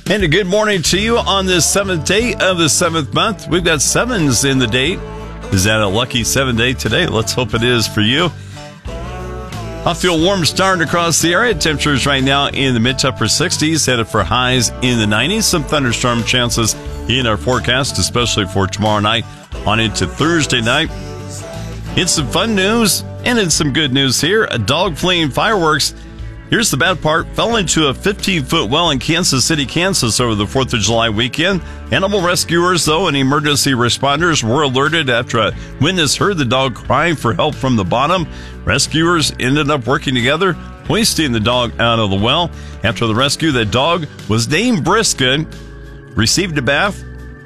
And a good morning to you on this 7th day of the 7th month. We've got 7s in the date. Is that a lucky 7 day today? Let's hope it is for you. I feel warm starting across the area. Temperatures right now in the mid to upper 60s, headed for highs in the 90s. Some thunderstorm chances in our forecast, especially for tomorrow night on into Thursday night. It's some fun news, and it's some good news here. A dog fleeing fireworks. Here's the bad part. Fell into a 15-foot well in Kansas City, Kansas over the 4th of July weekend. Animal rescuers, though, and emergency responders were alerted after a witness heard the dog crying for help from the bottom. Rescuers ended up working together, hoisting the dog out of the well. After the rescue, the dog was named Brisket, received a bath,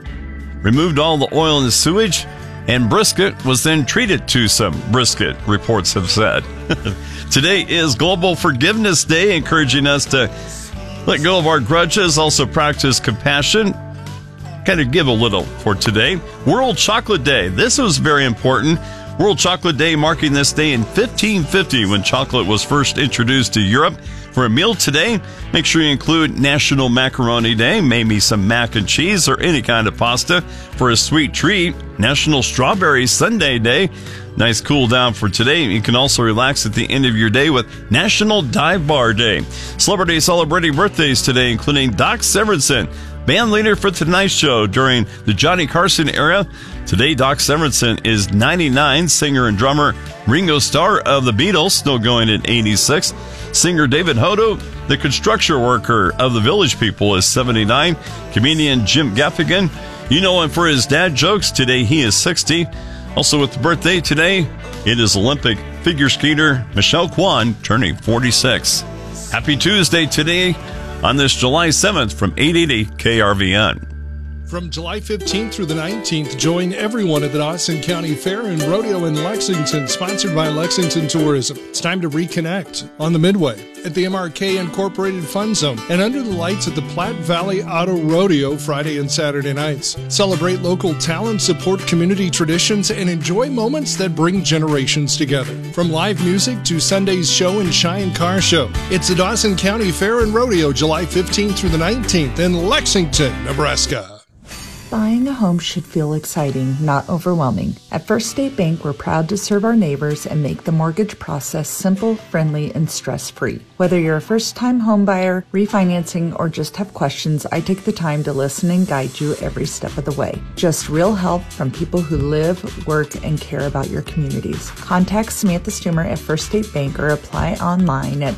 removed all the oil and the sewage, and Brisket was then treated to some brisket, reports have said. Today is Global Forgiveness Day, encouraging us to let go of our grudges, also practice compassion, kind of give a little for today. World Chocolate Day. This was very important. World Chocolate Day marking this day in 1550 when chocolate was first introduced to Europe. For a meal today, make sure you include National Macaroni Day, maybe some mac and cheese or any kind of pasta. For a sweet treat, National Strawberry Sundae Day. Nice cool down for today. You can also relax at the end of your day with National Dive Bar Day. Celebrities celebrating birthdays today, including Doc Severinsen, band leader for tonight's show during the Johnny Carson era. Today, Doc Severinsen is 99. Singer and drummer Ringo Starr of the Beatles, still going at 86. Singer David Hodo, the construction worker of the Village People, is 79. Comedian Jim Gaffigan, you know him for his dad jokes. Today, he is 60. Also with the birthday today, it is Olympic figure skater Michelle Kwan turning 46. Happy Tuesday today on this July 7th from 880 KRVN. From July 15th through the 19th, join everyone at the Dawson County Fair and Rodeo in Lexington, sponsored by Lexington Tourism. It's time to reconnect on the Midway, at the MRK Incorporated Fun Zone, and under the lights at the Platte Valley Auto Rodeo Friday and Saturday nights. Celebrate local talent, support community traditions, and enjoy moments that bring generations together. From live music to Sunday's show and shine car show, it's the Dawson County Fair and Rodeo, July 15th through the 19th in Lexington, Nebraska. Buying a home should feel exciting, not overwhelming. At First State Bank, we're proud to serve our neighbors and make the mortgage process simple, friendly, and stress-free. Whether you're a first-time home buyer, refinancing, or just have questions, I take the time to listen and guide you every step of the way. Just real help from people who live, work, and care about your communities. Contact Samantha Stumer at First State Bank or apply online at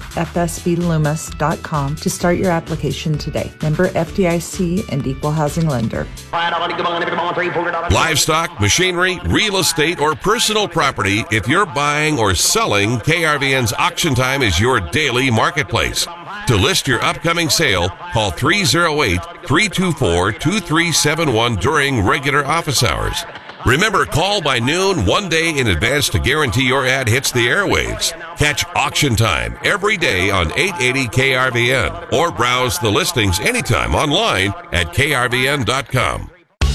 fsbloomis.com to start your application today. Member FDIC and Equal Housing Lender. Livestock, machinery, real estate, or personal property. If you're buying or selling, KRVN's Auction Time is your daily marketplace. To list your upcoming sale, call 308-324-2371 during regular office hours. Remember, call by noon one day in advance to guarantee your ad hits the airwaves. Catch Auction Time every day on 880 KRVN or browse the listings anytime online at krvn.com.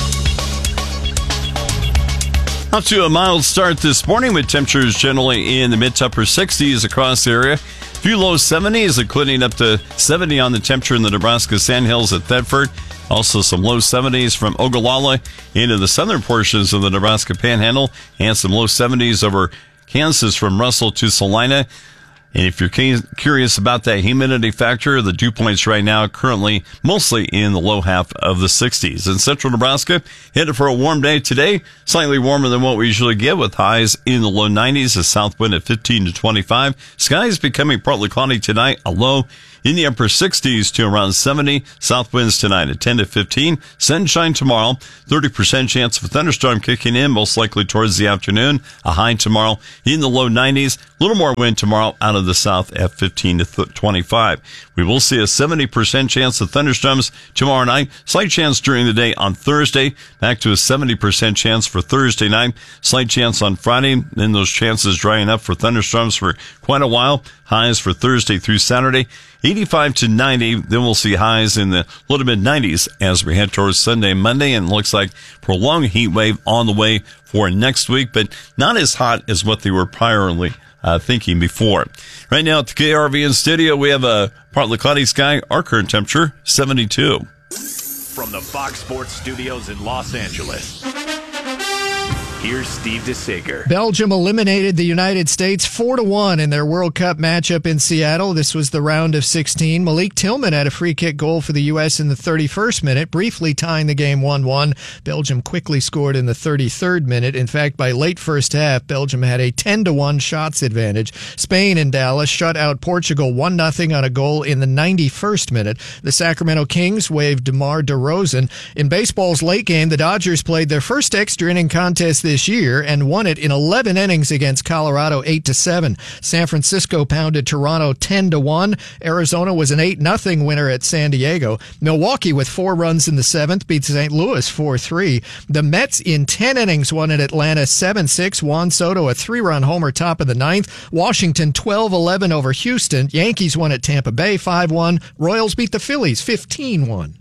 Up to a mild start this morning with temperatures generally in the mid to upper 60s across the area. A few low 70s, including up to 70 on the temperature in the Nebraska Sandhills at Thetford. Also some low 70s from Ogallala into the southern portions of the Nebraska Panhandle, and some low 70s over Kansas from Russell to Salina. And if you're curious about that humidity factor, the dew points right now currently mostly in the low half of the 60s. In central Nebraska, headed for a warm day today, slightly warmer than what we usually get with highs in the low 90s, a south wind at 15 to 25. Skies becoming partly cloudy tonight, a low in the upper 60s to around 70. South winds tonight at 10 to 15. Sunshine tomorrow. 30% chance of a thunderstorm kicking in, most likely towards the afternoon. A high tomorrow in the low 90s. A little more wind tomorrow out of the south at 15 to 25. We will see a 70% chance of thunderstorms tomorrow night. Slight chance during the day on Thursday. Back to a 70% chance for Thursday night. Slight chance on Friday. Then those chances drying up for thunderstorms for quite a while. Highs for Thursday through Saturday, 85 to 90. Then we'll see highs in the low to mid-90s as we head towards Sunday and Monday. And it looks like prolonged heat wave on the way for next week, but not as hot as what they were priorly thinking before. Right now at the KRVN studio, we have a partly cloudy sky. Our current temperature, 72. From the Fox Sports Studios in Los Angeles, here's Steve DeSager. Belgium eliminated the United States 4-1 in their World Cup matchup in Seattle. This was the round of 16. Malik Tillman had a free kick goal for the U.S. in the 31st minute, briefly tying the game 1-1. Belgium quickly scored in the 33rd minute. In fact, by late first half, Belgium had a 10-1 shots advantage. Spain in Dallas shut out Portugal 1-0 on a goal in the 91st minute. The Sacramento Kings waived DeMar DeRozan. In baseball's late game, the Dodgers played their first extra inning contest this year and won it in 11 innings against Colorado 8-7. San Francisco pounded Toronto 10-1. Arizona was an 8-0 winner at San Diego. Milwaukee with 4 runs in the 7th beat St. Louis 4-3. The Mets in 10 innings won at Atlanta 7-6. Juan Soto a 3-run homer top of the 9th. Washington 12-11 over Houston. Yankees won at Tampa Bay 5-1. Royals beat the Phillies 15-1.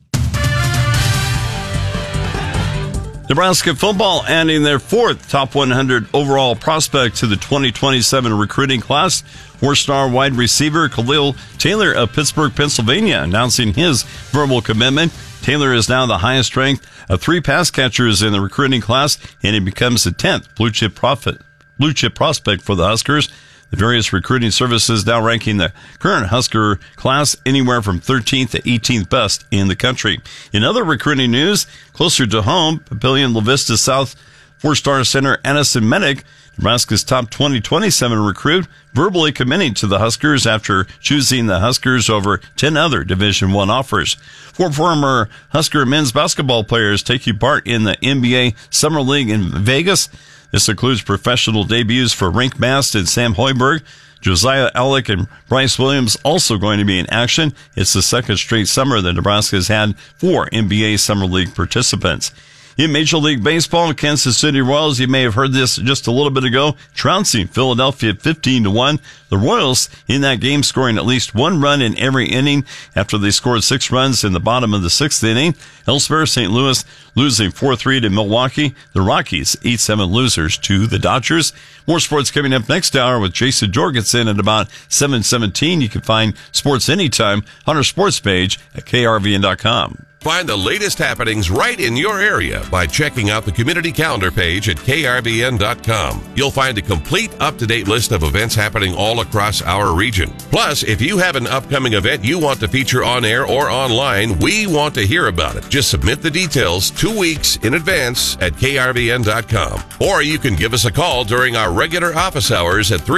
Nebraska football adding their 4th top 100 overall prospect to the 2027 recruiting class. 4-star wide receiver Khalil Taylor of Pittsburgh, Pennsylvania, announcing his verbal commitment. Taylor is now the highest ranked of 3 pass catchers in the recruiting class, and he becomes the 10th blue chip prospect for the Huskers. The various recruiting services now ranking the current Husker class anywhere from 13th to 18th best in the country. In other recruiting news, closer to home, Papillion La Vista South 4-star center Addison Medic, Nebraska's top 2027 recruit, verbally committing to the Huskers after choosing the Huskers over 10 other Division I offers. 4 former Husker men's basketball players taking part in the NBA Summer League in Vegas. This includes professional debuts for Rink Mast and Sam Hoiberg. Josiah Alec and Bryce Williams also going to be in action. It's the second straight summer that Nebraska has had 4 NBA Summer League participants. In Major League Baseball, Kansas City Royals, you may have heard this just a little bit ago, trouncing Philadelphia 15-1. The Royals in that game scoring at least 1 run in every inning after they scored 6 runs in the bottom of the 6th inning. Elsewhere, St. Louis losing 4-3 to Milwaukee. The Rockies 8-7 losers to the Dodgers. More sports coming up next hour with Jason Jorgensen at about 7:17. You can find sports anytime on our sports page at krvn.com. Find the latest happenings right in your area by checking out the community calendar page at krvn.com. You'll find a complete up-to-date list of events happening all across our region. Plus, if you have an upcoming event you want to feature on air or online, we want to hear about it. Just submit the details 2 weeks in advance at krvn.com. Or you can give us a call during our regular office hours at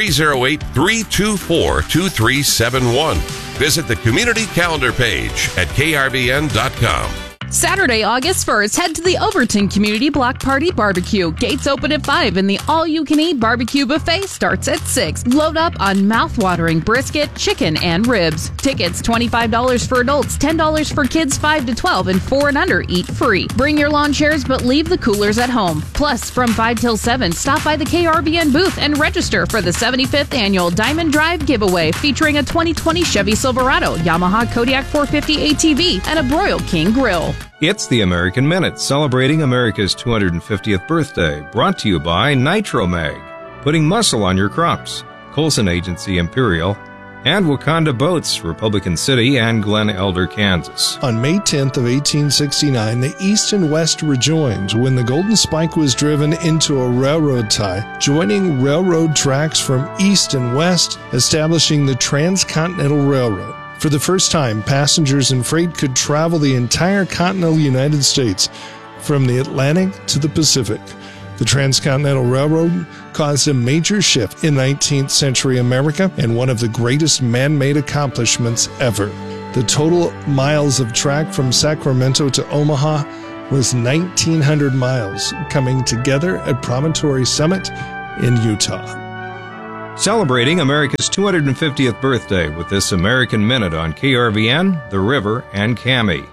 308-324-2371. Visit the community calendar page at krvn.com. Saturday, August 1st, head to the Overton Community Block Party Barbecue. Gates open at 5 and the all-you-can-eat barbecue buffet starts at 6. Load up on mouth-watering brisket, chicken, and ribs. Tickets $25 for adults, $10 for kids 5 to 12, and 4 and under eat free. Bring your lawn chairs, but leave the coolers at home. Plus, from 5 till 7, stop by the KRBN booth and register for the 75th Annual Diamond Drive Giveaway featuring a 2020 Chevy Silverado, Yamaha Kodiak 450 ATV, and a Broil King Grill. It's the American Minute, celebrating America's 250th birthday, brought to you by Nitromag, putting muscle on your crops, Colson Agency Imperial, and Wakanda Boats, Republican City and Glen Elder, Kansas. On May 10th of 1869, the East and West rejoined when the Golden Spike was driven into a railroad tie, joining railroad tracks from east and west, establishing the Transcontinental Railroad. For the first time, passengers and freight could travel the entire continental United States, from the Atlantic to the Pacific. The Transcontinental Railroad caused a major shift in 19th century America and one of the greatest man-made accomplishments ever. The total miles of track from Sacramento to Omaha was 1,900 miles, coming together at Promontory Summit in Utah. Celebrating America's 250th birthday with this American Minute on KRVN, The River, and KAMI.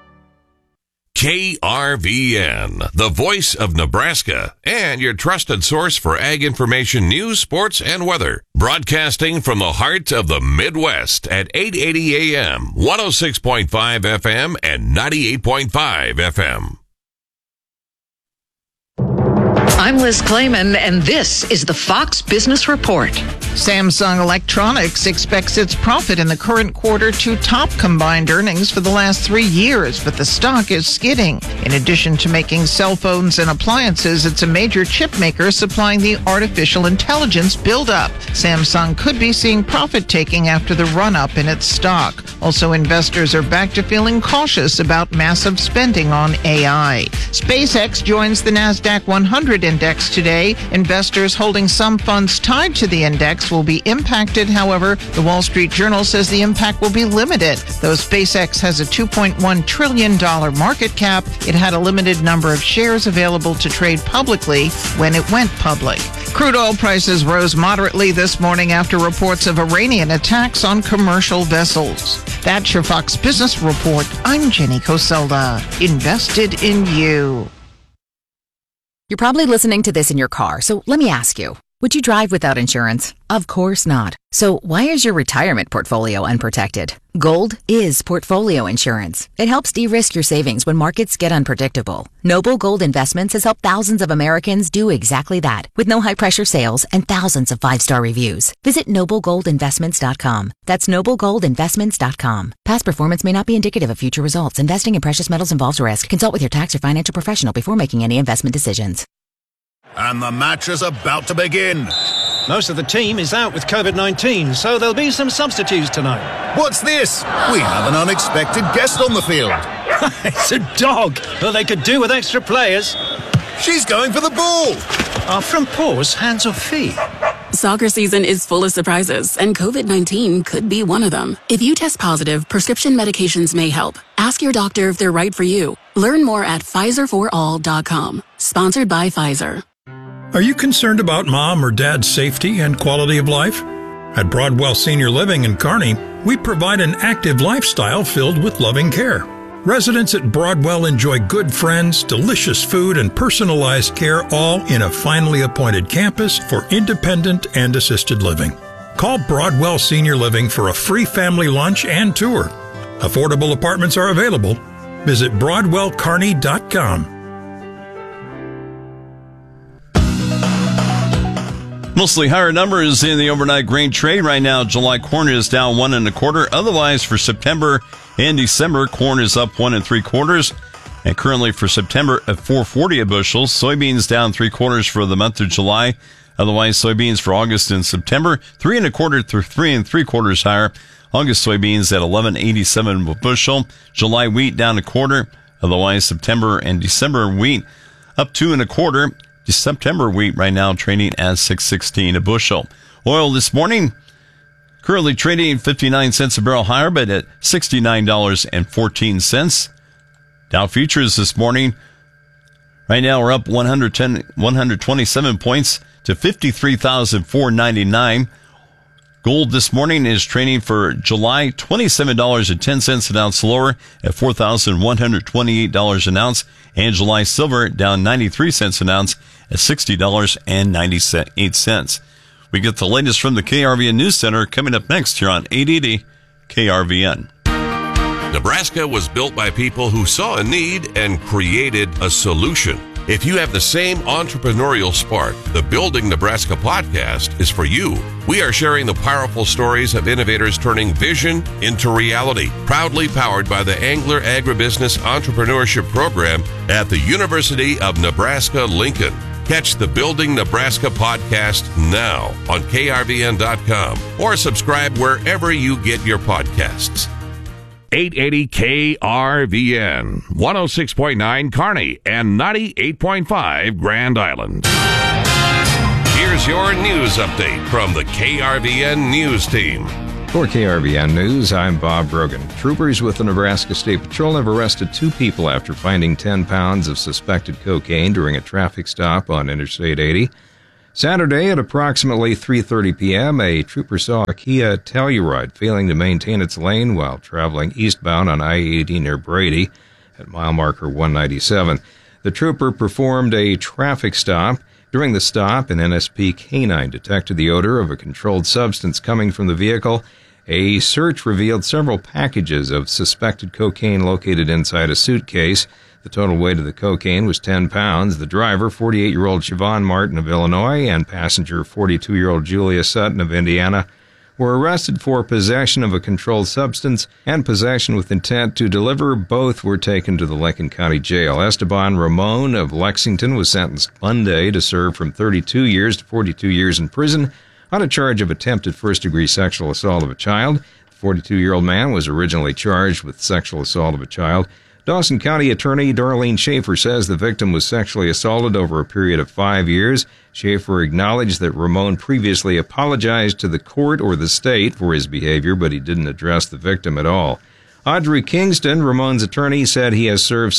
KRVN, the voice of Nebraska, and your trusted source for ag information, news, sports, and weather. Broadcasting from the heart of the Midwest at 880 AM, 106.5 FM, and 98.5 FM. I'm Liz Clayman, and this is the Fox Business Report. Samsung Electronics expects its profit in the current quarter to top combined earnings for the last 3 years, but the stock is skidding. In addition to making cell phones and appliances, it's a major chip maker supplying the artificial intelligence buildup. Samsung could be seeing profit taking after the run-up in its stock. Also, investors are back to feeling cautious about massive spending on AI. SpaceX joins the NASDAQ 100 index today. Investors holding some funds tied to the index will be impacted. However, the Wall Street Journal says the impact will be limited. Though SpaceX has a $2.1 trillion market cap, it had a limited number of shares available to trade publicly when it went public. Crude oil prices rose moderately this morning after reports of Iranian attacks on commercial vessels. That's your Fox Business Report. I'm Jenny Coselda. Invested in you. You're probably listening to this in your car, so let me ask you. Would you drive without insurance? Of course not. So why is your retirement portfolio unprotected? Gold is portfolio insurance. It helps de-risk your savings when markets get unpredictable. Noble Gold Investments has helped thousands of Americans do exactly that, with no high-pressure sales and thousands of 5-star reviews. Visit noblegoldinvestments.com. That's noblegoldinvestments.com. Past performance may not be indicative of future results. Investing in precious metals involves risk. Consult with your tax or financial professional before making any investment decisions. And the match is about to begin. Most of the team is out with COVID-19, so there'll be some substitutes tonight. What's this? We have an unexpected guest on the field. It's a dog. Well, they could do with extra players. She's going for the ball. Are front paws hands or feet? Soccer season is full of surprises, and COVID-19 could be one of them. If you test positive, prescription medications may help. Ask your doctor if they're right for you. Learn more at PfizerForAll.com. Sponsored by Pfizer. Are you concerned about mom or dad's safety and quality of life? At Broadwell Senior Living in Kearney, we provide an active lifestyle filled with loving care. Residents at Broadwell enjoy good friends, delicious food, and personalized care, all in a finely appointed campus for independent and assisted living. Call Broadwell Senior Living for a free family lunch and tour. Affordable apartments are available. Visit BroadwellKearney.com. Mostly higher numbers in the overnight grain trade. Right now, July corn is down 1 1/4. Otherwise, for September and December, corn is up 1 3/4. And currently for September at $4.40 a bushel. Soybeans down 3/4 for the month of July. Otherwise, soybeans for August and September, 3 1/4 through 3 3/4 higher. August soybeans at $11.87 a bushel. July wheat down 1/4. Otherwise, September and December wheat up 2 1/4. September wheat right now trading at $6.16 a bushel. Oil this morning currently trading 59 cents a barrel higher, but at $69.14. Dow futures this morning right now are up 127 points to 53,499. Gold this morning is trading for July $27.10 an ounce lower at $4,128 an ounce. And July silver down 93 cents an ounce at $60.98. We get the latest from the KRVN News Center coming up next here on 880 KRVN. Nebraska was built by people who saw a need and created a solution. If you have the same entrepreneurial spark, the Building Nebraska podcast is for you. We are sharing the powerful stories of innovators turning vision into reality. Proudly powered by the Angler Agribusiness Entrepreneurship Program at the University of Nebraska-Lincoln. Catch the Building Nebraska podcast now on KRVN.com or subscribe wherever you get your podcasts. 880 KRVN, 106.9 Kearney, and 98.5 Grand Island. Here's your news update from the KRVN News Team. For KRVN News, I'm Bob Brogan. Troopers with the Nebraska State Patrol have arrested 2 people after finding 10 pounds of suspected cocaine during a traffic stop on Interstate 80. Saturday at approximately 3:30 p.m., a trooper saw a Kia Telluride failing to maintain its lane while traveling eastbound on I-80 near Brady at mile marker 197. The trooper performed a traffic stop. During the stop, an NSP canine detected the odor of a controlled substance coming from the vehicle. A search revealed several packages of suspected cocaine located inside a suitcase. The total weight of the cocaine was 10 pounds. The driver, 48-year-old Siobhan Martin of Illinois, and passenger, 42-year-old Julia Sutton of Indiana, were arrested for possession of a controlled substance and possession with intent to deliver. Both were taken to the Lincoln County Jail. Esteban Ramon of Lexington was sentenced Monday to serve from 32 years to 42 years in prison on a charge of attempted first-degree sexual assault of a child. The 42-year-old man was originally charged with sexual assault of a child. Dawson County Attorney Darlene Schaefer says the victim was sexually assaulted over a period of 5 years. Schaefer acknowledged that Ramon previously apologized to the court or the state for his behavior, but he didn't address the victim at all. Audrey Kingston, Ramon's attorney, said he has served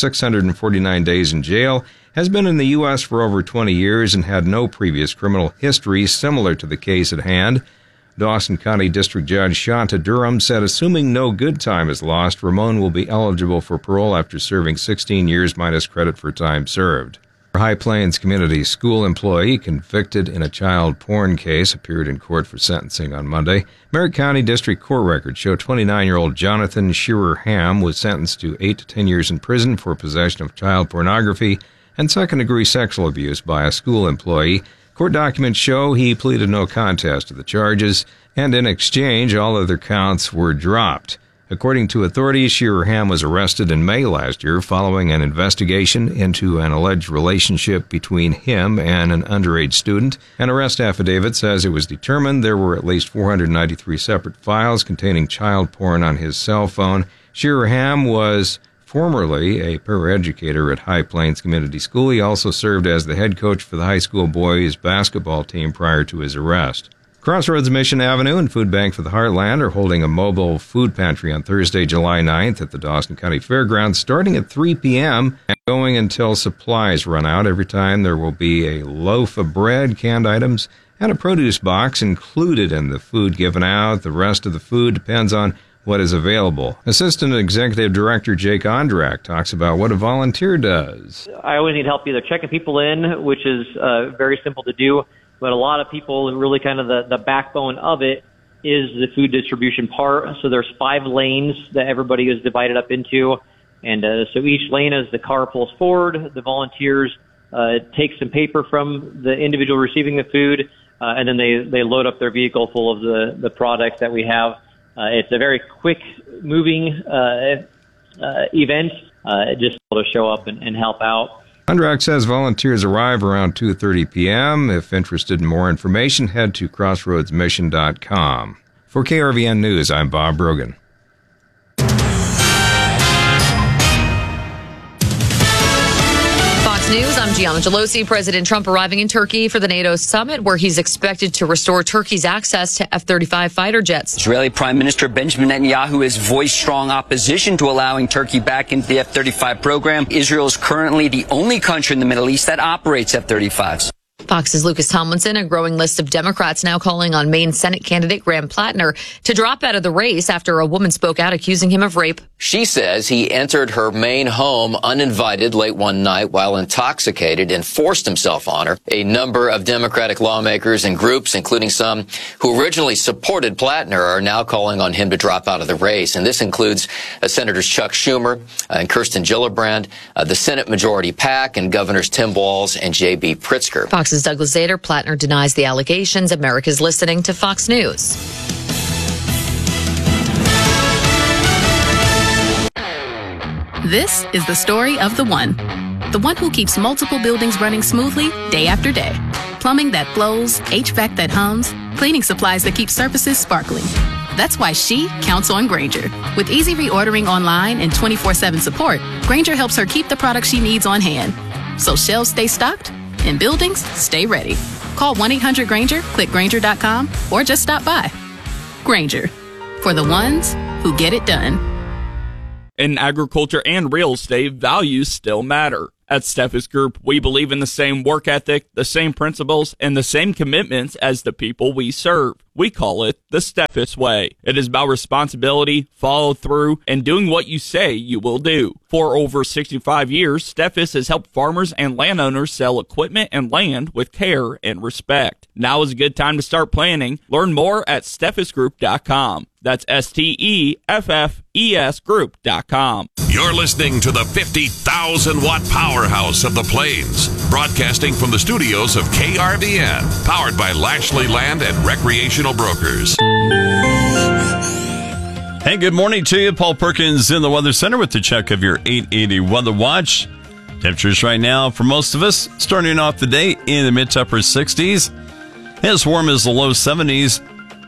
649 days in jail, has been in the U.S. for over 20 years, and had no previous criminal history similar to the case at hand. Dawson County District Judge Shanta Durham said assuming no good time is lost, Ramon will be eligible for parole after serving 16 years minus credit for time served. A High Plains Community School employee convicted in a child porn case appeared in court for sentencing on Monday. Merritt County District Court records show 29-year-old Jonathan Shearer Ham was sentenced to 8 to 10 years in prison for possession of child pornography and second-degree sexual abuse by a school employee. Court documents show he pleaded no contest to the charges, and in exchange, all other counts were dropped. According to authorities, Shearer Ham was arrested in May last year following an investigation into an alleged relationship between him and an underage student. An arrest affidavit says it was determined there were at least 493 separate files containing child porn on his cell phone. Shearer Ham was formerly a paraeducator at High Plains Community School. He also served as the head coach for the high school boys basketball team prior to his arrest. Crossroads Mission Avenue and Food Bank for the Heartland are holding a mobile food pantry on Thursday, July 9th at the Dawson County Fairgrounds, starting at 3 p.m. and going until supplies run out. Every time there will be a loaf of bread, canned items, and a produce box included in the food given out. The rest of the food depends on what is available. Assistant Executive Director Jake Ondrak talks about what a volunteer does. I always need help either checking people in, which is very simple to do, but a lot of people, really kind of the backbone of it is the food distribution part. So there's 5 lanes that everybody is divided up into, and so each lane, as the car pulls forward, the volunteers take some paper from the individual receiving the food, and then they load up their vehicle full of the products that we have. It's a very quick moving event, just to show up and help out. Ondrak says volunteers arrive around 2:30 p.m. If interested in more information, head to crossroadsmission.com. For KRVN News, I'm Bob Brogan. News, I'm Gianna Gelosi. President Trump arriving in Turkey for the NATO summit, where he's expected to restore Turkey's access to F-35 fighter jets. Israeli Prime Minister Benjamin Netanyahu has voiced strong opposition to allowing Turkey back into the F-35 program. Israel is currently the only country in the Middle East that operates F-35s. Fox's Lucas Tomlinson. A growing list of Democrats now calling on Maine Senate candidate Graham Plattner to drop out of the race after a woman spoke out accusing him of rape. She says he entered her Maine home uninvited late one night while intoxicated and forced himself on her. A number of Democratic lawmakers and groups, including some who originally supported Plattner, are now calling on him to drop out of the race. And this includes Senators Chuck Schumer and Kirsten Gillibrand, the Senate Majority PAC, and Governors Tim Walz and J.B. Pritzker. Fox's Douglas Zader. Plattner denies the allegations. America's listening to Fox News. This is the story of the one who keeps multiple buildings running smoothly day after day. Plumbing that flows, HVAC that hums, cleaning supplies that keep surfaces sparkling. That's why she counts on Grainger. With easy reordering online and 24/7 support, Grainger helps her keep the products she needs on hand, so shelves stay stocked and buildings stay ready. Call 1-800-GRAINGER, click Grainger.com, or just stop by. Grainger, for the ones who get it done. In agriculture and real estate, values still matter. At Steffes Group, we believe in the same work ethic, the same principles, and the same commitments as the people we serve. We call it the Steffes Way. It is about responsibility, follow through, and doing what you say you will do. For over 65 years, Steffes has helped farmers and landowners sell equipment and land with care and respect. Now is a good time to start planning. Learn more at steffesgroup.com. That's STEFFES group.com. You're listening to the 50,000 watt powerhouse of the Plains, broadcasting from the studios of KRVN, powered by Lashley Land and Recreational Brokers. Hey, good morning to you. Paul Perkins in the Weather Center with the check of your 880 Weather Watch. Temperatures right now for most of us starting off the day in the mid to upper 60s. As warm as the low 70s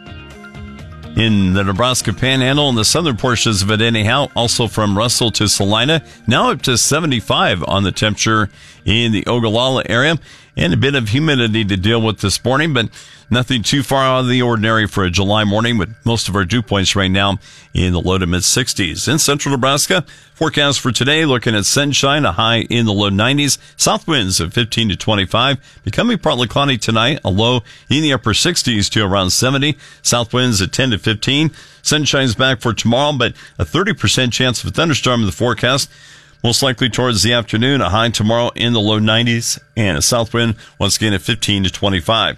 in the Nebraska Panhandle and the southern portions of it anyhow. Also from Russell to Salina. Now up to 75 on the temperature in the Ogallala area. And a bit of humidity to deal with this morning, but nothing too far out of the ordinary for a July morning, with most of our dew points right now in the low to mid 60s. In central Nebraska, forecast for today looking at sunshine, a high in the low 90s, south winds of 15 to 25, becoming partly cloudy tonight, a low in the upper 60s to around 70, south winds at 10 to 15. Sunshine's back for tomorrow, but a 30% chance of a thunderstorm in the forecast. Most likely towards the afternoon, a high tomorrow in the low 90s, and a south wind once again at 15 to 25.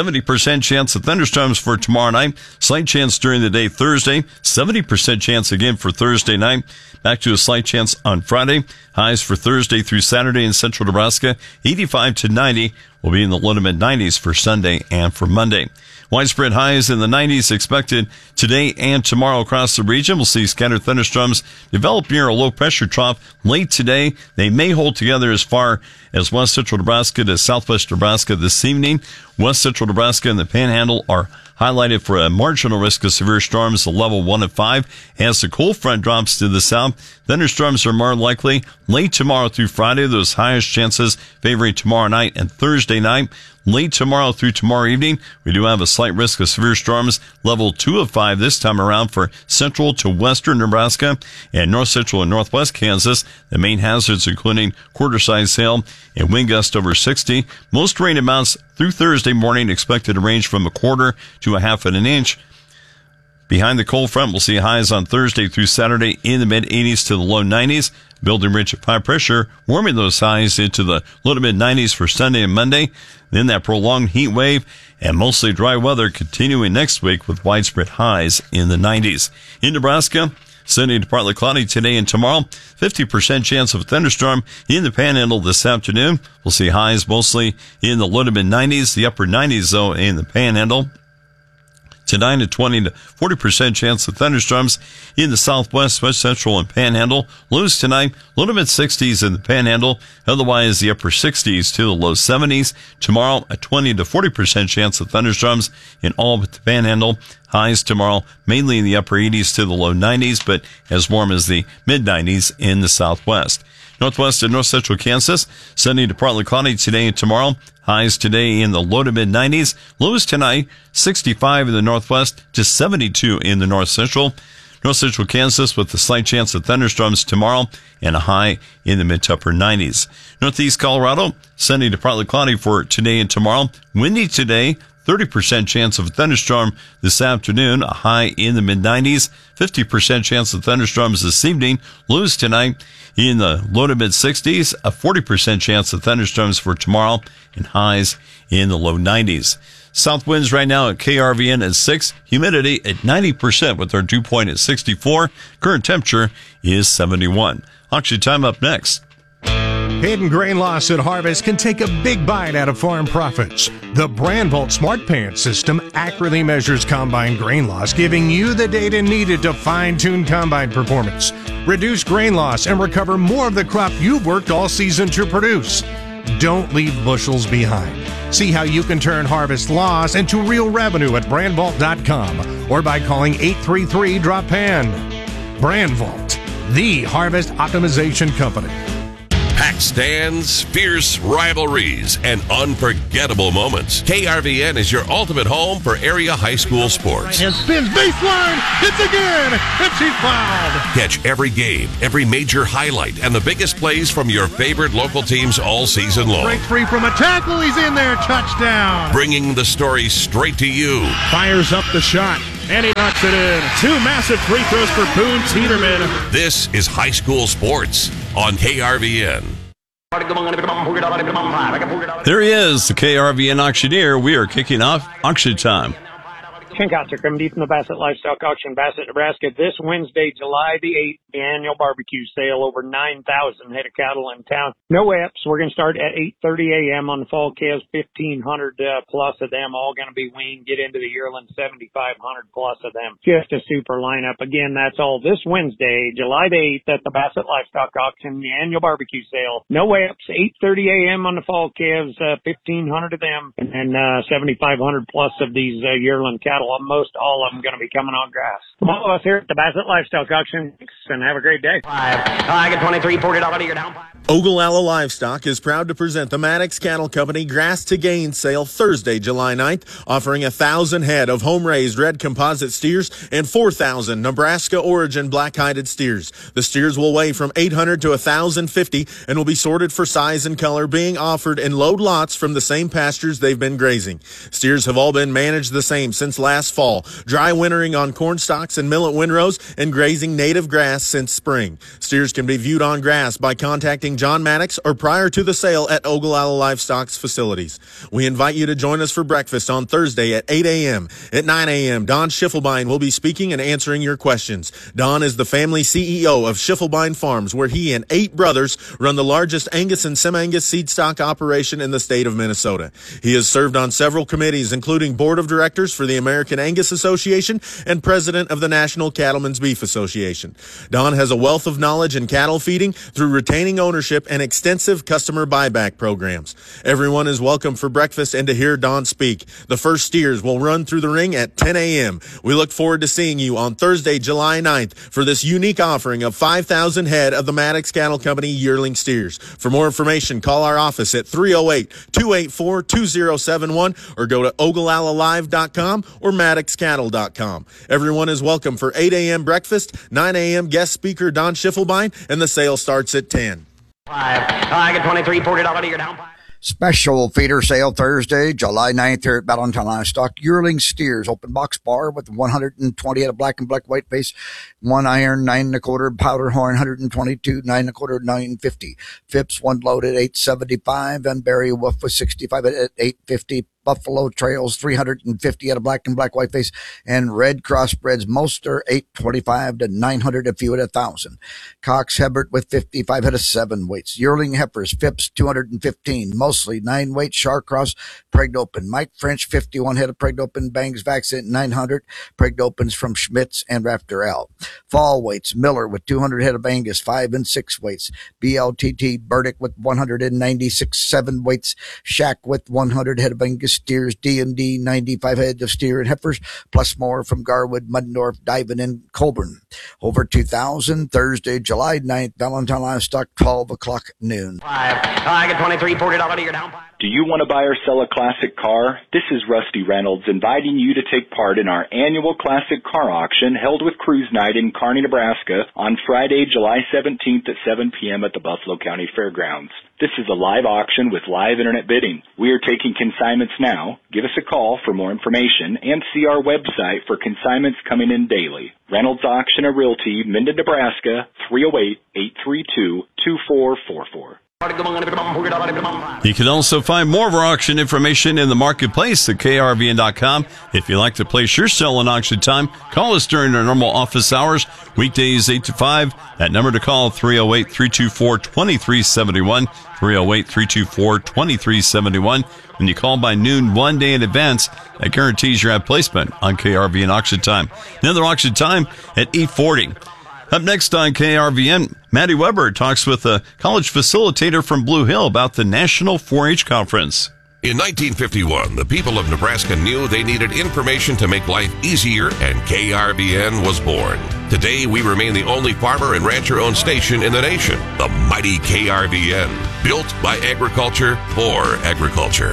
70% chance of thunderstorms for tomorrow night. Slight chance during the day Thursday. 70% chance again for Thursday night. Back to a slight chance on Friday. Highs for Thursday through Saturday in central Nebraska. 85 to 90 will be in the low to mid 90s for Sunday and for Monday. Widespread highs in the 90s expected today and tomorrow across the region. We'll see scattered thunderstorms develop near a low pressure trough late today. They may hold together as far as west central Nebraska to southwest Nebraska this evening. West central Nebraska and the Panhandle are highlighted for a marginal risk of severe storms, a level 1 of 5. As the cold front drops to the south, thunderstorms are more likely late tomorrow through Friday. Those highest chances favoring tomorrow night and Thursday night. Late tomorrow through tomorrow evening, we do have a slight risk of severe storms, level 2 of 5 this time around for central to western Nebraska and north central and northwest Kansas. The main hazards including quarter-size hail and wind gust over 60. Most rain amounts through Thursday morning expected to range from a quarter to a half of an inch. Behind the cold front, we'll see highs on Thursday through Saturday in the mid-80s to the low 90s. Building ridge of high pressure, warming those highs into the low to mid-90s for Sunday and Monday. Then that prolonged heat wave and mostly dry weather continuing next week with widespread highs in the 90s. In Nebraska, sunny to partly cloudy today and tomorrow. 50% chance of a thunderstorm in the Panhandle this afternoon. We'll see highs mostly in the low to mid-90s, the upper 90s though in the Panhandle. Tonight, a 20 to 40% chance of thunderstorms in the southwest, west central, and Panhandle. Lows tonight, low to mid-60s in the Panhandle. Otherwise, the upper 60s to the low 70s. Tomorrow, a 20 to 40% chance of thunderstorms in all but the Panhandle. Highs tomorrow, mainly in the upper 80s to the low 90s, but as warm as the mid-90s in the southwest. Northwest and north central Kansas, sunny to partly cloudy today and tomorrow. Highs today in the low to mid 90s. Lows tonight, 65 in the northwest to 72 in the north central. North central Kansas with a slight chance of thunderstorms tomorrow and a high in the mid to upper 90s. Northeast Colorado, sunny to partly cloudy for today and tomorrow. Windy today. 30% chance of a thunderstorm this afternoon, a high in the mid-90s. 50% chance of thunderstorms this evening. Lows tonight in the low to mid-60s. A 40% chance of thunderstorms for tomorrow and highs in the low 90s. South winds right now at KRVN at 6. Humidity at 90% with our dew point at 64. Current temperature is 71. Auction time up next. Hidden grain loss at harvest can take a big bite out of farm profits. The BrandVault Smart Pants system accurately measures combine grain loss, giving you the data needed to fine-tune combine performance, reduce grain loss, and recover more of the crop you've worked all season to produce. Don't leave bushels behind. See how you can turn harvest loss into real revenue at BrandVault.com or by calling 833-DROP-PAN. BrandVault, the harvest optimization company. Packed stands, fierce rivalries, and unforgettable moments. KRVN is your ultimate home for area high school sports. And spins baseline, hits again, and she's fouled. Catch every game, every major highlight, and the biggest plays from your favorite local teams all season long. Breaks free from a tackle, he's in there, touchdown. Bringing the story straight to you. Fires up the shot, and he knocks it in. 2 massive free throws for Boone Teeterman. This is high school sports on KRVN. There he is, the KRVN auctioneer. We are kicking off auction time. Ken Kotzer coming deep from the Bassett Livestock Auction, Bassett, Nebraska. This Wednesday, July the 8th, the annual barbecue sale, over 9,000 head of cattle in town. No EPs. We're going to start at 8:30 a.m. on the fall calves, 1,500 plus of them, all going to be weaned. Get into the yearling, 7,500 plus of them. Just a super lineup. Again, that's all this Wednesday, July the 8th at the Bassett Livestock Auction, the annual barbecue sale. No EPs, 8:30 a.m. on the fall calves, 1,500 of them, and then 7,500 plus of these yearling cattle. Almost all of them going to be coming on grass. From all of us here at the Bassett Livestock Auction, and have a great day. I get 23, $40 you're down. Ogallala Livestock is proud to present the Maddox Cattle Company Grass to Gain sale Thursday, July 9th, offering 1,000 head of home-raised red composite steers and 4,000 Nebraska origin black-hided steers. The steers will weigh from 800 to 1,050 and will be sorted for size and color, being offered in load lots from the same pastures they've been grazing. Steers have all been managed the same since last fall, dry wintering on corn stalks and millet windrows and grazing native grass since spring. Steers can be viewed on grass by contacting John Maddox or prior to the sale at Ogallala Livestock's facilities. We invite you to join us for breakfast on Thursday at 8 a.m. At 9 a.m., Don Schiffelbein will be speaking and answering your questions. Don is the family CEO of Schiffelbein Farms, where he and 8 brothers run the largest Angus and Semi-Angus seed stock operation in the state of Minnesota. He has served on several committees, including Board of Directors for the American Angus Association and President of the National Cattlemen's Beef Association. Don has a wealth of knowledge in cattle feeding through retaining ownership and extensive customer buyback programs. Everyone is welcome for breakfast and to hear Don speak. The first steers will run through the ring at 10 a.m. We look forward to seeing you on Thursday, July 9th for this unique offering of 5,000 head of the Maddox Cattle Company yearling steers. For more information, call our office at 308-284-2071 or go to OgallaLaLive.com or MaddoxCattle.com. Everyone is welcome for 8 a.m. breakfast, 9 a.m. guest speaker Don Schiffelbein, and the sale starts at 10. I get 23, $40 you're down. Special feeder sale Thursday, July 9th here at Valentine Livestock. Yearling steers, open box bar with 120 at a black and black white face, 1 iron, 9 1/4, powder horn, 122, 9 1/4, 950. Phipps, 1 load at 875, and Barry Wolf was 65 at 850. Buffalo Trails, 350 at a black and black white face, and Red Crossbreds Moster, 825 to 900 a few at 1,000. Cox Hebert with 55 head of 7 weights. Yearling heifers, Phipps, 215, mostly 9 weight. Sharcross, pregged open. Mike French, 51 head of pregged open. Bangs Vaccine, 900. Pregged opens from Schmitz and Rafter L. Fall weights, Miller with 200 head of Angus, 5 and 6 weights. BLTT Burdick with 196, 7 weights. Shack with 100 head of Angus steers, D&D, 95 heads of steer and heifers, plus more from Garwood, Muddendorf, Diven, and Colburn. Over 2,000, Thursday, July 9th, Valentine Livestock, 12 o'clock noon. I get 23, $40 you're down. Do you want to buy or sell a classic car? This is Rusty Reynolds inviting you to take part in our annual classic car auction held with Cruise Night in Kearney, Nebraska on Friday, July 17th at 7 p.m. at the Buffalo County Fairgrounds. This is a live auction with live internet bidding. We are taking consignments now. Give us a call for more information and see our website for consignments coming in daily. Reynolds Auction and Realty, Minden, Nebraska, 308-832-2444. You can also find more of our auction information in the marketplace at krvn.com. If you'd like to place your sale in auction time, call us during our normal office hours, weekdays 8 to 5. That number to call, 308-324-2371, 308-324-2371. When you call by noon 1 day in advance, that guarantees your ad placement on KRVN auction time. Another auction time at 8:40. Up next on KRVN, Maddie Weber talks with a college facilitator from Blue Hill about the National 4-H Conference. In 1951, the people of Nebraska knew they needed information to make life easier, and KRVN was born. Today, we remain the only farmer and rancher-owned station in the nation, the mighty KRVN, built by agriculture for agriculture.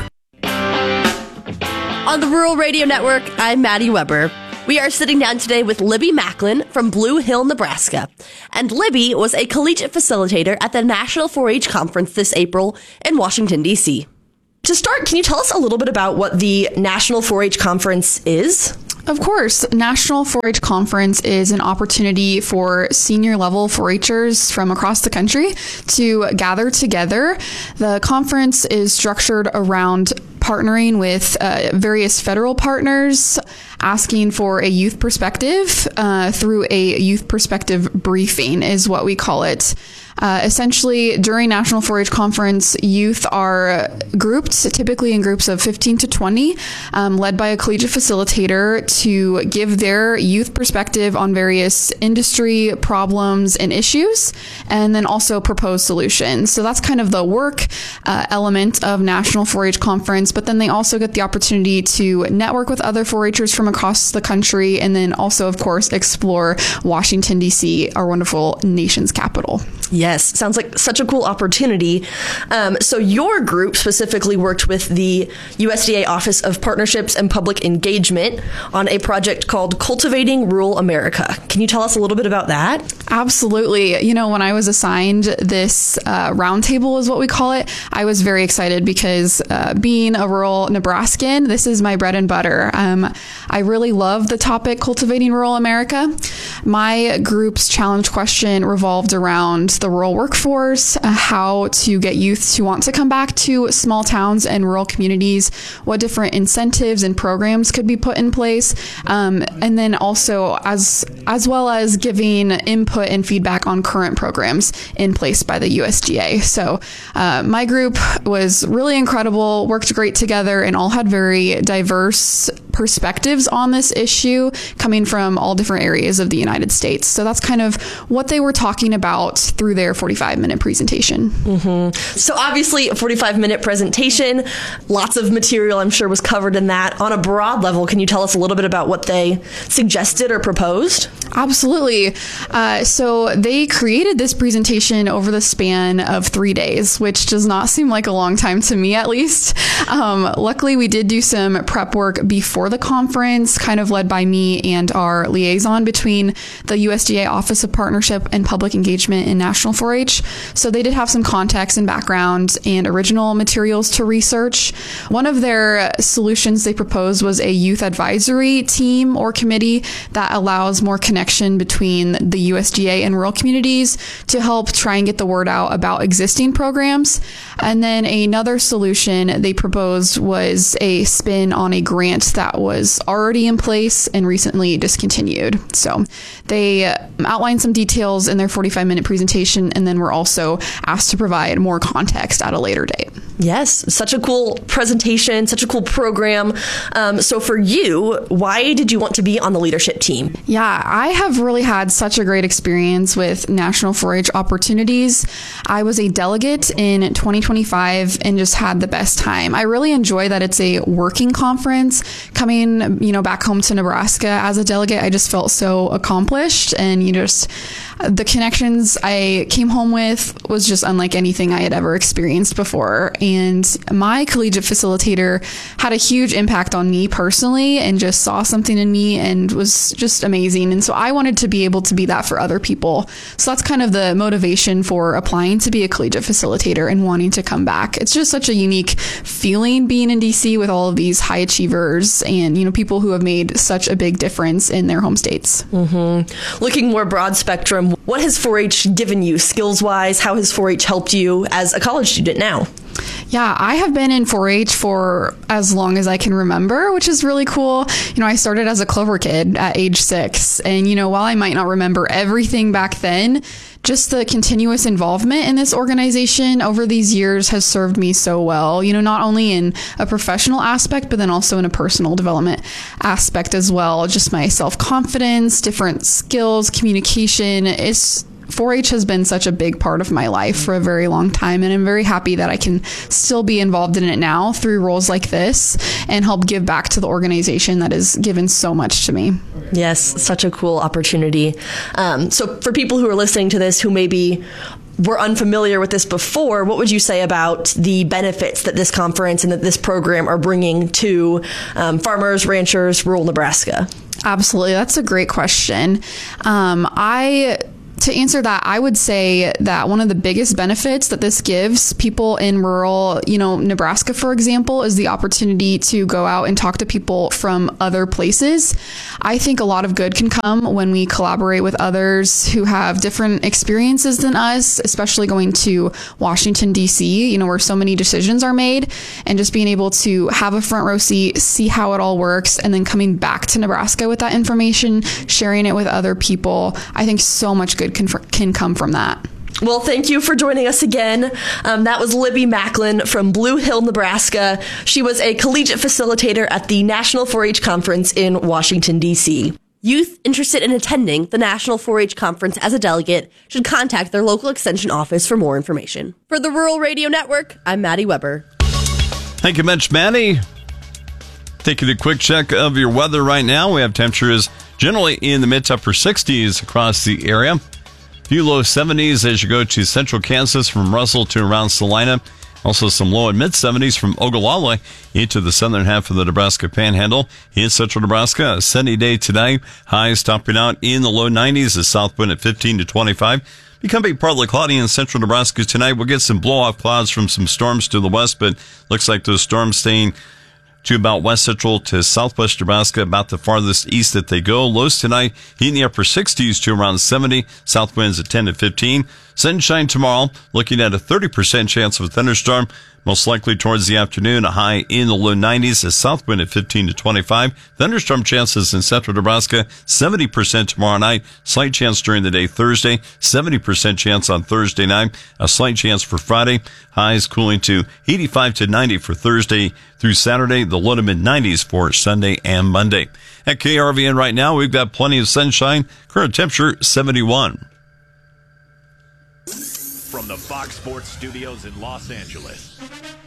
On the Rural Radio Network, I'm Maddie Weber. We are sitting down today with Libby Macklin from Blue Hill, Nebraska. And Libby was a collegiate facilitator at the National 4-H Conference this April in Washington, D.C. To start, can you tell us a little bit about what the National 4-H Conference is? Of course. National 4-H Conference is an opportunity for senior level 4-Hers from across the country to gather together. The conference is structured around partnering with various federal partners, asking for a youth perspective through a youth perspective briefing is what we call it. Essentially, during National 4-H Conference, youth are grouped, typically in groups of 15 to 20, led by a collegiate facilitator to give their youth perspective on various industry problems and issues, and then also propose solutions. So that's kind of the work element of National 4-H Conference, but then they also get the opportunity to network with other 4-Hers from across the country, and then also, of course, explore Washington, D.C., our wonderful nation's capital. Yes, sounds like such a cool opportunity. So your group specifically worked with the USDA Office of Partnerships and Public Engagement on a project called Cultivating Rural America. Can you tell us a little bit about that? Absolutely. You know, when I was assigned this roundtable is what we call it, I was very excited because being a rural Nebraskan, this is my bread and butter. I really love the topic Cultivating Rural America. My group's challenge question revolved around the rural workforce, how to get youth to want to come back to small towns and rural communities, what different incentives and programs could be put in place, and then also as well as giving input and feedback on current programs in place by the USDA. So my group was really incredible, worked great together, and all had very diverse perspectives on this issue coming from all different areas of the United States. So that's kind of what they were talking about through their 45-minute presentation. Mm-hmm. So obviously a 45-minute presentation, lots of material I'm sure was covered in that. On a broad level, can you tell us a little bit about what they suggested or proposed? Absolutely. So they created this presentation over the span of 3 days, which does not seem like a long time to me, at least. Luckily, we did do some prep work before the conference, kind of led by me and our liaison between the USDA Office of Partnership and Public Engagement and National 4-H. So they did have some context and background and original materials to research. One of their solutions they proposed was a youth advisory team or committee that allows more connection between the USDA and rural communities to help try and get the word out about existing programs. And then another solution they proposed was a spin on a grant that was already in place and recently discontinued. So they outlined some details in their 45-minute presentation, and then were also asked to provide more context at a later date. Yes, such a cool presentation, such a cool program. So for you, why did you want to be on the leadership team? Yeah, I have really had such a great experience with National 4-H opportunities. I was a delegate in 2025 and just had the best time. I really enjoy that it's a working conference. Coming, back home to Nebraska as a delegate, I just felt so accomplished, and the connections I came home with was just unlike anything I had ever experienced before. And my collegiate facilitator had a huge impact on me personally and just saw something in me and was just amazing. And so I wanted to be able to be that for other people. So that's kind of the motivation for applying to be a collegiate facilitator and wanting to come back. It's just such a unique feeling being in DC with all of these high achievers and, people who have made such a big difference in their home states. Mm-hmm. Looking more broad spectrum, what has 4-H given you skills-wise? How has 4-H helped you as a college student now? Yeah, I have been in 4-H for as long as I can remember, which is really cool. I started as a Clover kid at age 6. And, while I might not remember everything back then, just the continuous involvement in this organization over these years has served me so well, not only in a professional aspect, but then also in a personal development aspect as well. Just my self-confidence, different skills, communication. It's 4-H has been such a big part of my life for a very long time, and I'm very happy that I can still be involved in it now through roles like this and help give back to the organization that has given so much to me. Yes, such a cool opportunity. So for people who are listening to this who maybe were unfamiliar with this before, what would you say about the benefits that this conference and that this program are bringing to farmers, ranchers, rural Nebraska? Absolutely. That's a great question. To answer that, I would say that one of the biggest benefits that this gives people in rural, Nebraska, for example, is the opportunity to go out and talk to people from other places. I think a lot of good can come when we collaborate with others who have different experiences than us, especially going to Washington, D.C., where so many decisions are made, and just being able to have a front row seat, see how it all works, and then coming back to Nebraska with that information, sharing it with other people. I think so much good can come from that. Well, thank you for joining us again. That was Libby Macklin from Blue Hill, Nebraska. She was a collegiate facilitator at the National 4-H Conference in Washington, D.C. Youth interested in attending the National 4-H Conference as a delegate should contact their local extension office for more information. For the Rural Radio Network, I'm Maddie Weber. Thank you much, Maddie. Taking a quick check of your weather right now. We have temperatures generally in the mid to upper 60s across the area. Few low 70s as you go to central Kansas from Russell to around Salina. Also some low and mid 70s from Ogallala into the southern half of the Nebraska Panhandle. In central Nebraska, a sunny day today. Highs topping out in the low 90s. The south wind at 15 to 25. Becoming partly cloudy in central Nebraska tonight. We'll get some blow-off clouds from some storms to the west, but looks like those storms staying to about west central to southwest Nebraska, about the farthest east that they go. Lows tonight in the upper 60s to around 70. South winds at 10 to 15. Sunshine tomorrow, looking at a 30% chance of a thunderstorm. Most likely towards the afternoon, a high in the low 90s, a south wind at 15 to 25. Thunderstorm chances in central Nebraska, 70% tomorrow night. Slight chance during the day Thursday, 70% chance on Thursday night. A slight chance for Friday. Highs cooling to 85 to 90 for Thursday through Saturday. The low to mid 90s for Sunday and Monday. At KRVN right now, we've got plenty of sunshine. Current temperature 71. From the Fox Sports Studios in Los Angeles.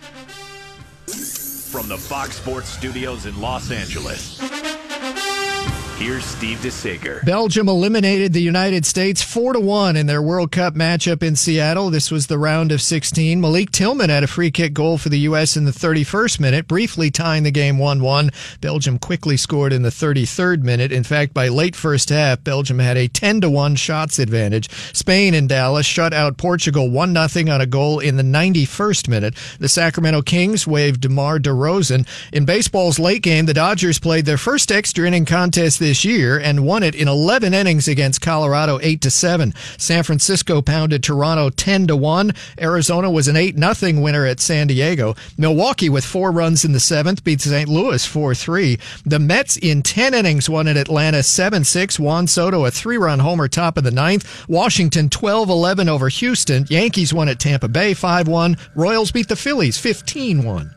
Here's Steve DeSager. Belgium eliminated the United States 4-1 in their World Cup matchup in Seattle. This was the round of 16. Malik Tillman had a free kick goal for the U.S. in the 31st minute, briefly tying the game 1-1. Belgium quickly scored in the 33rd minute. In fact, by late first half, Belgium had a 10-1 shots advantage. Spain in Dallas shut out Portugal 1-0 on a goal in the 91st minute. The Sacramento Kings waived DeMar DeRozan. In baseball's late game, the Dodgers played their first extra inning contest this year and won it in 11 innings against Colorado 8-7. San Francisco pounded Toronto 10-1. Arizona was an 8-0 winner at San Diego. Milwaukee with 4 runs in the 7th beat St. Louis 4-3. The Mets in 10 innings won at Atlanta 7-6. Juan Soto a 3-run homer top of the 9th. Washington 12-11 over Houston. Yankees won at Tampa Bay 5-1. Royals beat the Phillies 15-1.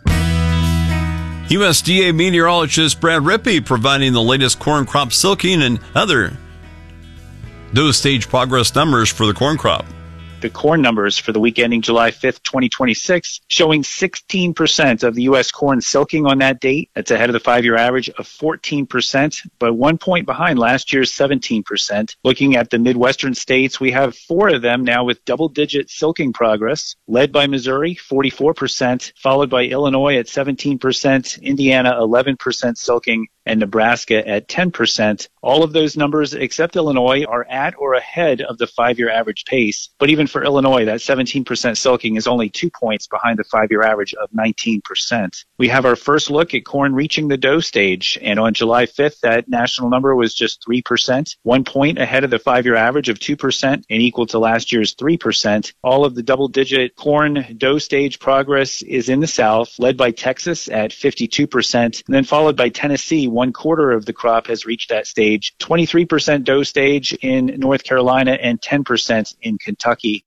USDA meteorologist Brad Rippey providing the latest corn crop silking and other dose-stage progress numbers for the corn crop. The corn numbers for the week ending July 5th, 2026, showing 16% of the U.S. corn silking on that date. That's ahead of the 5-year average of 14%, but 1 point behind last year's 17%. Looking at the Midwestern states, we have 4 of them now with double-digit silking progress, led by Missouri, 44%, followed by Illinois at 17%, Indiana, 11% silking, and Nebraska at 10%. All of those numbers, except Illinois, are at or ahead of the 5-year average pace. But even for Illinois, that 17% silking is only 2 points behind the 5-year average of 19%. We have our first look at corn reaching the dough stage, and on July 5th, that national number was just 3%, 1 point ahead of the 5-year average of 2% and equal to last year's 3%. All of the double-digit corn dough stage progress is in the South, led by Texas at 52%, and then followed by Tennessee. 1/4 of the crop has reached that stage, 23% dough stage in North Carolina and 10% in Kentucky.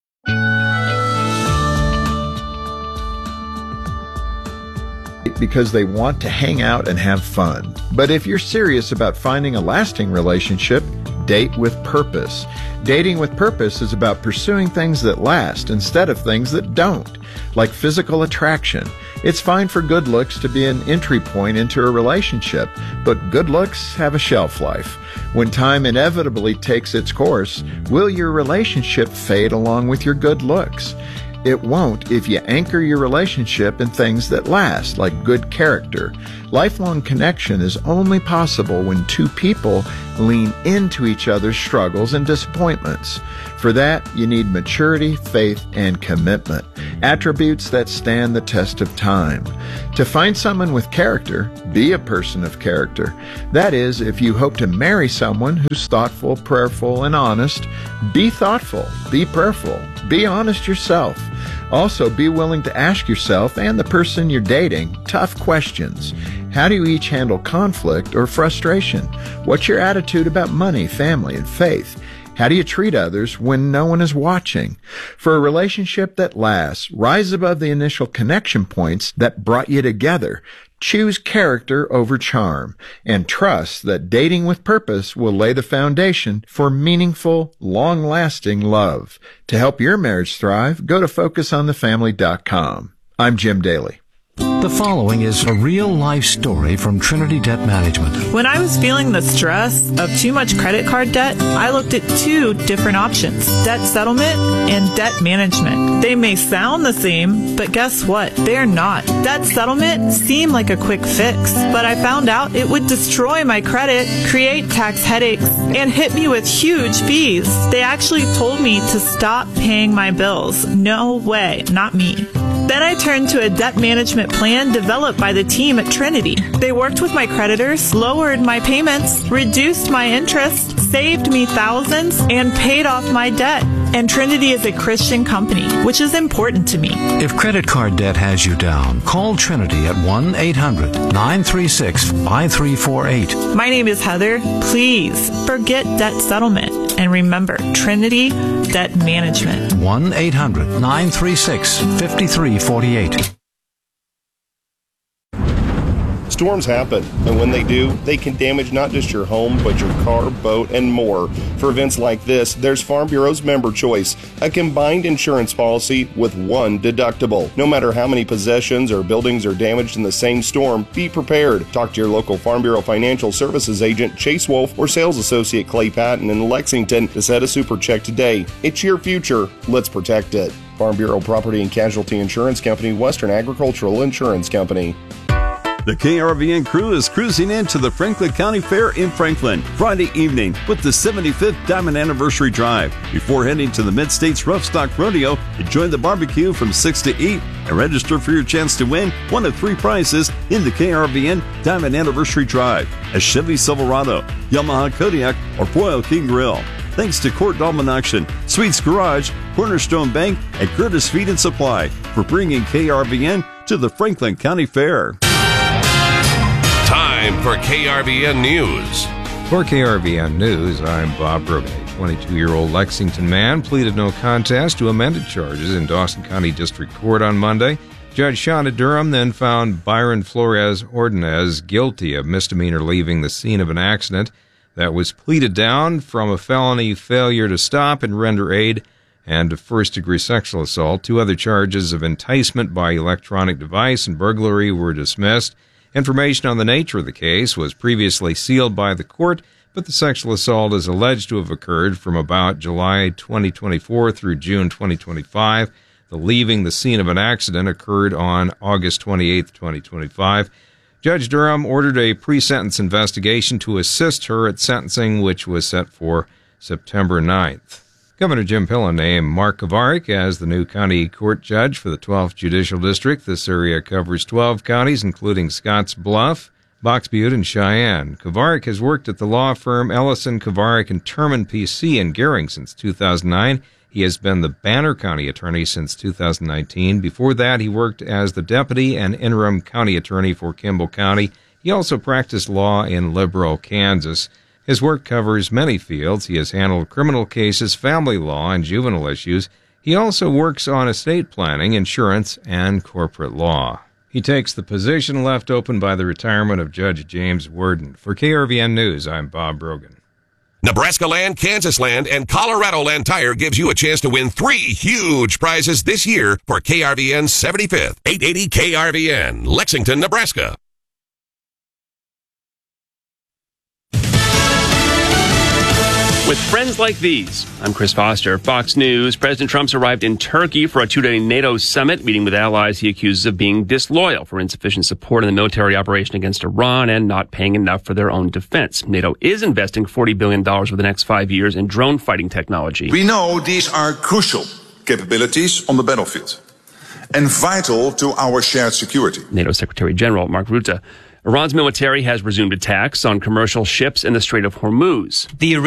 Because they want to hang out and have fun. But if you're serious about finding a lasting relationship, Date with Purpose. Dating with Purpose is about pursuing things that last instead of things that don't, like physical attraction. It's fine for good looks to be an entry point into a relationship, but good looks have a shelf life. When time inevitably takes its course, will your relationship fade along with your good looks? It won't if you anchor your relationship in things that last, like good character. Lifelong connection is only possible when two people lean into each other's struggles and disappointments. For that, you need maturity, faith, and commitment, attributes that stand the test of time. To find someone with character, be a person of character. That is, if you hope to marry someone who's thoughtful, prayerful, and honest, be thoughtful, be prayerful, be honest yourself. Also, be willing to ask yourself and the person you're dating tough questions. How do you each handle conflict or frustration? What's your attitude about money, family, and faith? How do you treat others when no one is watching? For a relationship that lasts, rise above the initial connection points that brought you together. Choose character over charm, and trust that dating with purpose will lay the foundation for meaningful, long-lasting love. To help your marriage thrive, go to FocusOnTheFamily.com. I'm Jim Daly. The following is a real-life story from Trinity Debt Management. When I was feeling the stress of too much credit card debt, I looked at two different options: debt settlement and debt management. They may sound the same, but guess what? They're not. Debt settlement seemed like a quick fix, but I found out it would destroy my credit, create tax headaches, and hit me with huge fees. They actually told me to stop paying my bills. No way, not me. Then I turned to a debt management plan developed by the team at Trinity. They worked with my creditors, lowered my payments, reduced my interest, saved me thousands, and paid off my debt. And Trinity is a Christian company, which is important to me. If credit card debt has you down, call Trinity at 1-800-936-5348. My name is Heather. Please forget debt settlement. And remember, Trinity Debt Management. 1-800-936-5348. Storms happen, and when they do, they can damage not just your home, but your car, boat, and more. For events like this, there's Farm Bureau's Member Choice, a combined insurance policy with one deductible. No matter how many possessions or buildings are damaged in the same storm, be prepared. Talk to your local Farm Bureau Financial Services agent, Chase Wolf, or sales associate Clay Patton in Lexington to set a super check today. It's your future. Let's protect it. Farm Bureau Property and Casualty Insurance Company, Western Agricultural Insurance Company. The KRVN crew is cruising into the Franklin County Fair in Franklin Friday evening with the 75th Diamond Anniversary Drive. Before heading to the Mid-States Rough Stock Rodeo, enjoy the barbecue from 6 to 8 and register for your chance to win one of 3 prizes in the KRVN Diamond Anniversary Drive: a Chevy Silverado, Yamaha Kodiak, or Royal King Grill. Thanks to Court Dahlman Auction, Sweets Garage, Cornerstone Bank, and Curtis Feed and Supply for bringing KRVN to the Franklin County Fair. Time for KRVN News. For KRVN News, I'm Bob Brogan. A 22-year-old Lexington man pleaded no contest to amended charges in Dawson County District Court on Monday. Judge Shawna Durham then found Byron Flores Ordonez guilty of misdemeanor leaving the scene of an accident that was pleaded down from a felony failure to stop and render aid and first-degree sexual assault. 2 other charges of enticement by electronic device and burglary were dismissed. Information on the nature of the case was previously sealed by the court, but the sexual assault is alleged to have occurred from about July 2024 through June 2025. The leaving the scene of an accident occurred on August 28, 2025. Judge Durham ordered a pre-sentence investigation to assist her at sentencing, which was set for September 9th. Governor Jim Pillen named Mark Kovarik as the new county court judge for the 12th Judicial District. This area covers 12 counties, including Scotts Bluff, Box Butte, and Cheyenne. Kovarik has worked at the law firm Ellison, Kovarik, and Turman PC in Gering since 2009. He has been the Banner County attorney since 2019. Before that, he worked as the deputy and interim county attorney for Kimball County. He also practiced law in Liberal, Kansas. His work covers many fields. He has handled criminal cases, family law, and juvenile issues. He also works on estate planning, insurance, and corporate law. He takes the position left open by the retirement of Judge James Worden. For KRVN News, I'm Bob Brogan. Nebraska Land, Kansas Land, and Colorado Land Tire gives you a chance to win 3 huge prizes this year for KRVN's 75th. 880 KRVN, Lexington, Nebraska. With friends like these, I'm Chris Foster, Fox News. President Trump's arrived in Turkey for a 2-day NATO summit, meeting with allies he accuses of being disloyal for insufficient support in the military operation against Iran and not paying enough for their own defense. NATO is investing $40 billion over the next 5 years in drone fighting technology. We know these are crucial capabilities on the battlefield and vital to our shared security. NATO Secretary General Mark Rutte. Iran's military has resumed attacks on commercial ships in the Strait of Hormuz.